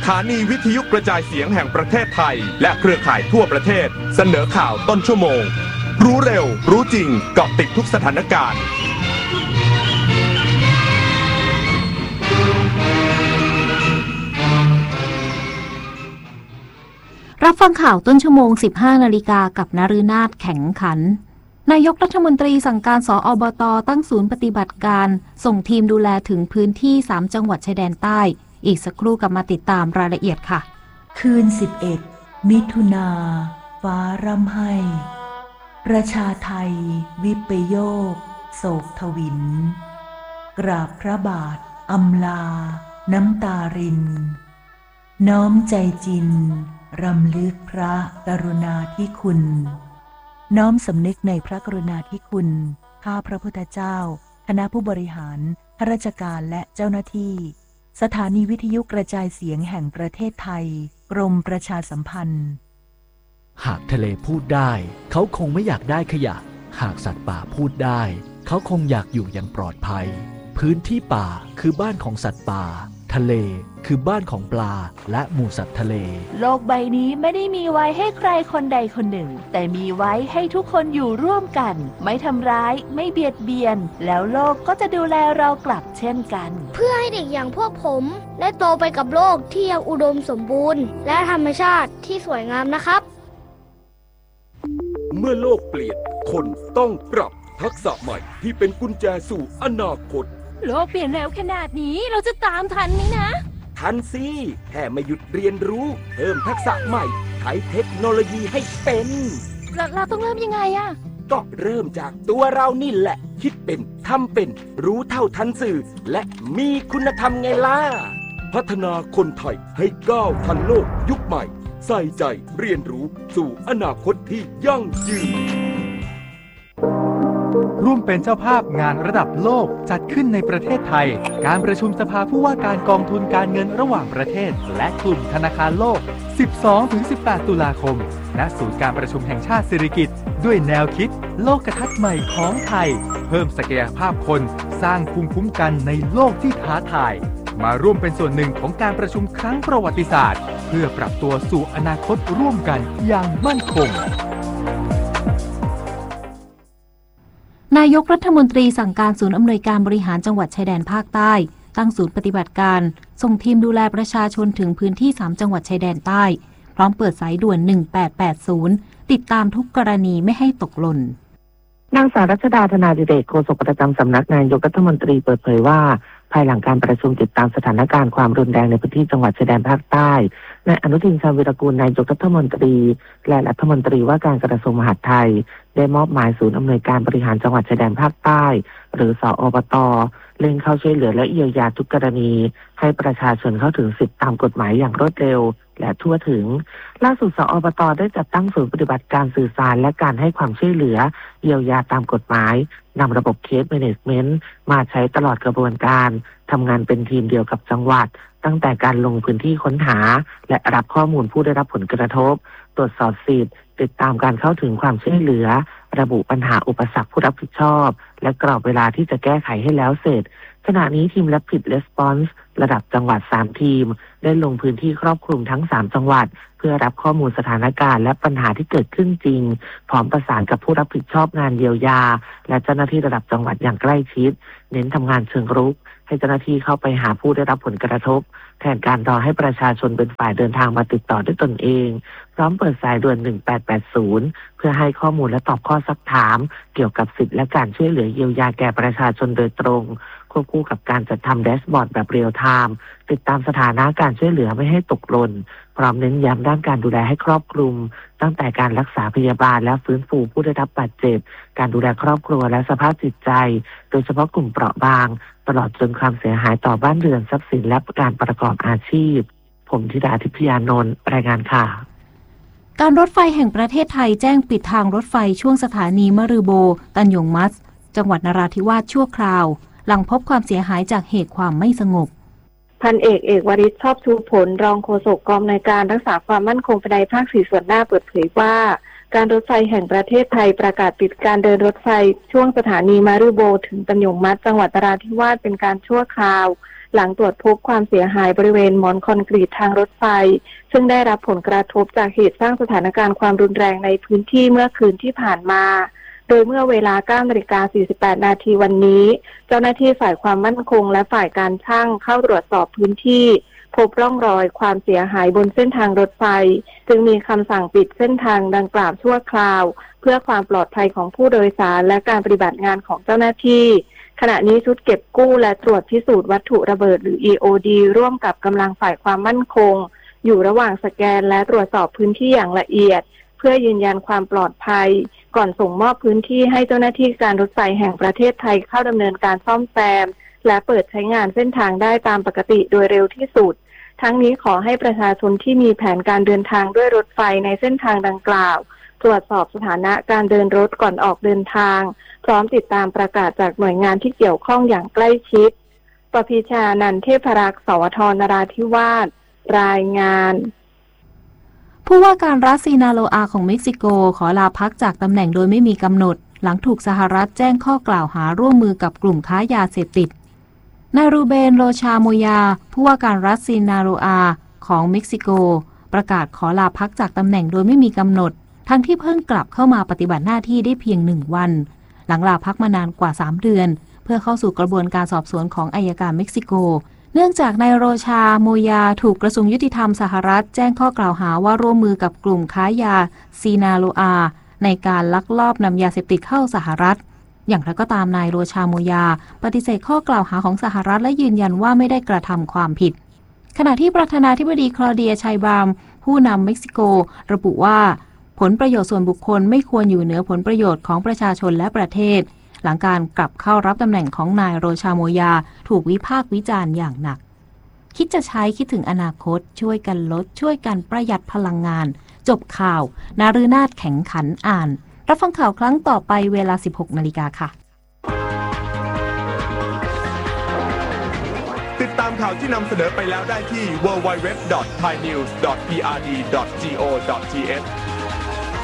ถานีวิทยุกระจายเสียงแห่งประเทศไทยและเครือข่ายทั่วประเทศเสนอข่าวต้นชั่วโมงรู้เร็วรู้จริงเกาะติดทุกสถานการณ์รับฟังข่าวต้นชั่วโมง 15 นาฬิกากับนฤนาถแข็งขันนายกรัฐมนตรีสั่งการสอบต.ตั้งศูนย์ปฏิบัติการส่งทีมดูแลถึงพื้นที่3จังหวัดชายแดนใต้อีกสักครู่กลับมาติดตามรายละเอียดค่ะคืน11มิถุนาฟ้าร่ำไห้ประชาไทยวิปโยคโศกทวินกราบพระบาทอำลาน้ำตารินน้อมใจจินรำลึกพระกรุณาธิคุณน้อมสำนึกในพระกรุณาธิคุณข้าพระพุทธเจ้าคณะผู้บริหารข้าราชการและเจ้าหน้าที่สถานีวิทยุกระจายเสียงแห่งประเทศไทยกรมประชาสัมพันธ์หากทะเลพูดได้เขาคงไม่อยากได้ขยะหากสัตว์ป่าพูดได้เขาคงอยากอยู่อย่างปลอดภัยพื้นที่ป่าคือบ้านของสัตว์ป่าทะเลคือบ้านของปลาและหมู่สัตว์ทะเลโลกใบนี้ไม่ได้มีไว้ให้ใครคนใดคนหนึ่งแต่มีไว้ให้ทุกคนอยู่ร่วมกันไม่ทำร้ายไม่เบียดเบียนแล้วโลกก็จะดูแลเรากลับเช่นกันเพื่อให้เด็กอย่างพวกผมได้โตไปกับโลกที่ยังอุดมสมบูรณ์และธรรมชาติที่สวยงามนะครับเมื่อโลกเปลี่ยนคนต้องปรับทักษะใหม่ที่เป็นกุญแจสู่อนาคตโลกเปลี่ยนแล้วขนาดนี้เราจะตามทันไหมนะทันสิแค่ไม่หยุดเรียนรู้เพิ่มทักษะใหม่ใช้เทคโนโลยีให้เป็นเราต้องเริ่มยังไงอะก็เริ่มจากตัวเรานี่แหละคิดเป็นทำเป็นรู้เท่าทันสื่อและมีคุณธรรมไงล่ะพัฒนาคนไทยให้ก้าวทันโลกยุคใหม่ใส่ใจเรียนรู้สู่อนาคตที่ยั่งยืนร่วมเป็นเจ้าภาพงานระดับโลกจัดขึ้นในประเทศไทยการประชุมสภาผู้ว่าการกองทุนการเงินระหว่างประเทศและกลุ่มธนาคารโลก 12-18 ตุลาคมณศูนย์การประชุมแห่งชาติสิริกิติ์ด้วยแนวคิดโลกทัศน์ใหม่ของไทยเพิ่มศักยภาพคนสร้างภูมิคุ้มกันในโลกที่ท้าทายมาร่วมเป็นส่วนหนึ่งของการประชุมครั้งประวัติศาสตร์เพื่อปรับตัวสู่อนาคตร่วมกันอย่างมั่นคงนายกรัฐมนตรีสั่งการศูนย์อำนวยการบริหารจังหวัดชายแดนภาคใต้ตั้งศูนย์ปฏิบัติการส่งทีมดูแลประชาชนถึงพื้นที่3จังหวัดชายแดนใต้พร้อมเปิดสายด่วน1880ติดตามทุกกรณีไม่ให้ตกหล่นนางสาวรัชดาธนาดิเรกโฆษกประจำสำนักนายกรัฐมนตรีเปิดเผยว่าภายหลังการประชุมติดตามสถานการณ์ความรุนแรงในพื้นที่จังหวัดชายแดนภาคใต้นายอนุทินชาญวิรากูลนายกรัฐมนตรีและรัฐมนตรีว่าการกระทรวงมหาดไทยได้มอบหมายศูนย์อำนวยการบริหารจังหวัดชายแดนภาคใต้หรือสอบต.เร่งเข้าช่วยเหลือและเยียวยาทุกกรณีให้ประชาชนเข้าถึงสิทธิตามกฎหมายอย่างรวดเร็วและทั่วถึงล่าสุดสอบต.ได้จัดตั้งศูนย์ปฏิบัติการสื่อสารและการให้ความช่วยเหลือเยียวยาตามกฎหมายนำระบบเคสแมเนจเมนต์มาใช้ตลอดกระบวนการทำงานเป็นทีมเดียวกับจังหวัดตั้งแต่การลงพื้นที่ค้นหาและรับข้อมูลผู้ได้รับผลกระทบตรวจสอบสิทธิ์ติดตามการเข้าถึงความช่วยเหลือระบุปัญหาอุปสรรคผู้รับผิดชอบและกรอบเวลาที่จะแก้ไขให้แล้วเสร็จขณะนี้ทีม Rapid Response ระดับจังหวัด3ทีมได้ลงพื้นที่ครอบคลุมทั้ง3จังหวัดเพื่อรับข้อมูลสถานการณ์และปัญหาที่เกิดขึ้นจริงพร้อมประสานกับผู้รับผิดชอบงานเยียวยาและเจ้าหน้าที่ระดับจังหวัดอย่างใกล้ชิดเน้นทำงานเชิงรุกให้เจ้าหน้าที่เข้าไปหาผู้ได้รับผลกระทบแทนการรอให้ประชาชนเป็นฝ่ายเดินทางมาติดต่อด้วยตนเองพร้อมเปิดสายด่วน1880เพื่อให้ข้อมูลและตอบข้อซักถามเกี่ยวกับสิทธิและการช่วยเหลือเยียวยาแก่ประชาชนโดยตรงควบคู่กับการจัดทำแดชบอร์ดแบบเรียลไทม์ติดตามสถานะการช่วยเหลือไม่ให้ตกหล่นพร้อมเน้นย้ำด้านการดูแลให้ครอบคลุมตั้งแต่การรักษาพยาบาลและฟื้นฟูผู้ได้รับบาดเจ็บการดูแลครอบครัวและสภาพจิตใจโดยเฉพาะกลุ่มเปราะบางตลอดจนความเสียหายต่อบ้านเรือนทรัพย์สินและการประกอบอาชีพผมธิดาทิพยานนท์รายงานค่ะการรถไฟแห่งประเทศไทยแจ้งปิดทางรถไฟช่วงสถานีมะรือโบตันยงมัดจังหวัดนราธิวาสชั่วคราวหลังพบความเสียหายจากเหตุความไม่สงบพันเอกวริศชอบชูผลรองโฆษกกองในวยการรักษาความมั่นคงภายในภาค4ส่วนหน้าเปิดเผยว่าการรถไฟแห่งประเทศไทยประกาศปิดการเดินรถไฟช่วงสถานีมารือโบถึงตันยงมัดจังหวัดนราธิวาสเป็นการชั่วคราวหลังตรวจพบความเสียหายบริเวณหมอนคอนกรีตทางรถไฟซึ่งได้รับผลกระทบจากเหตุสร้างสถานการณ์ความรุนแรงในพื้นที่เมื่อคืนที่ผ่านมาโดยเมื่อเวลา 9:48 นาทีวันนี้เจ้าหน้าที่ฝ่ายความมั่นคงและฝ่ายการช่างเข้าตรวจสอบพื้นที่พบร่องรอยความเสียหายบนเส้นทางรถไฟจึงมีคำสั่งปิดเส้นทางดังกล่าวชั่วคราวเพื่อความปลอดภัยของผู้โดยสารและการปฏิบัติงานของเจ้าหน้าที่ขณะนี้ชุดเก็บกู้และตรวจพิสูจน์วัตถุระเบิดหรือ EOD ร่วมกับกำลังฝ่ายความมั่นคงอยู่ระหว่างสแกนและตรวจสอบพื้นที่อย่างละเอียดเพื่อยืนยันความปลอดภัยก่อนส่งมอบพื้นที่ให้เจ้าหน้าที่การรถไฟแห่งประเทศไทยเข้าดำเนินการซ่อมแซมและเปิดใช้งานเส้นทางได้ตามปกติโดยเร็วที่สุดทั้งนี้ขอให้ประชาชนที่มีแผนการเดินทางด้วยรถไฟในเส้นทางดังกล่าวตรวจสอบสถานะการเดินรถก่อนออกเดินทางพร้อมติดตามประกาศจากหน่วยงานที่เกี่ยวข้องอย่างใกล้ชิดประภีชานันท์เทพรักษ์ สวท นราธิวาสรายงานผู้ว่าการรัฐซินาโลอาของเม็กซิโกขอลาพักจากตำแหน่งโดยไม่มีกำหนดหลังถูกสหรัฐแจ้งข้อกล่าวหาร่วมมือกับกลุ่มค้ายาเสพติดนายรูเบน โรชาโมยาผู้ว่าการรัฐซินาโลอาของเม็กซิโกประกาศขอลาพักจากตำแหน่งโดยไม่มีกำหนดทั้งที่เพิ่งกลับเข้ามาปฏิบัติหน้าที่ได้เพียง1 วันหลังลาพักมานานกว่า3 เดือนเพื่อเข้าสู่กระบวนการสอบสวนของอัยการเม็กซิโกเนื่องจากนายโรชาโมยาถูกกระทรวงยุติธรรมสหรัฐแจ้งข้อกล่าวหาว่าร่วมมือกับกลุ่มค้ายาซินาโลอาในการลักลอบนำยาเสพติดเข้าสหรัฐอย่างไรก็ตามนายโรชาโมยาปฏิเสธข้อกล่าวหาของสหรัฐและยืนยันว่าไม่ได้กระทำความผิดขณะที่ประธานาธิบดีคลอเดีย ชัยบามผู้นำเม็กซิโกระบุว่าผลประโยชน์ส่วนบุคคลไม่ควรอยู่เหนือผลประโยชน์ของประชาชนและประเทศหลังการกลับเข้ารับตำแหน่งของนายโรชาโมยาถูกวิพากษ์วิจารณ์อย่างหนักคิดจะใช้คิดถึงอนาคตช่วยกันลดช่วยกันประหยัดพลังงานจบข่าวนาฤนาถแข็งขันอ่านรับฟังข่าวครั้งต่อไปเวลา 16 นาฬิกาค่ะติดตามข่าวที่นำเสนอไปแล้วได้ที่ www.thainews.prd.go.th